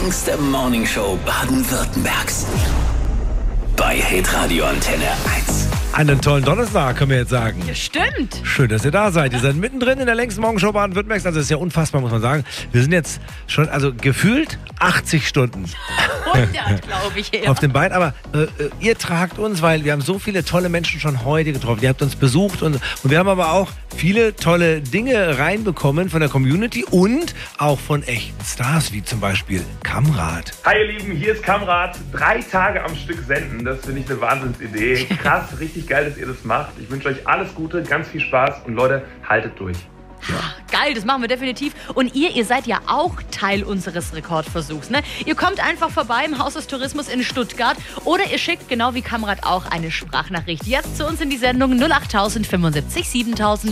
längste Morningshow Baden-Württembergs. Bei Hitradio Antenne 1. Einen tollen Donnerstag, können wir jetzt sagen. Ja, stimmt. Schön, dass ihr da seid. Ihr seid mittendrin in der längsten Morgenshow Baden-Württembergs. Also das ist ja unfassbar, muss man sagen. Wir sind jetzt schon, also gefühlt 80 Stunden 100, glaube ich. Ja. auf dem Bein. Aber ihr tragt uns, weil wir haben so viele tolle Menschen schon heute getroffen. Ihr habt uns besucht und wir haben aber auch viele tolle Dinge reinbekommen von der Community und auch von echten Stars, wie zum Beispiel Kamrat. Hi ihr Lieben, hier ist Kamrat. 3 Tage am Stück senden, das finde ich eine Wahnsinnsidee. Krass, richtig geil, dass ihr das macht. Ich wünsche euch alles Gute, ganz viel Spaß und Leute, haltet durch. Geil, das machen wir definitiv. Und ihr seid ja auch Teil unseres Rekordversuchs. Ne? Ihr kommt einfach vorbei im Haus des Tourismus in Stuttgart oder ihr schickt, genau wie Kamrat auch, eine Sprachnachricht jetzt zu uns in die Sendung 08000 75 7000.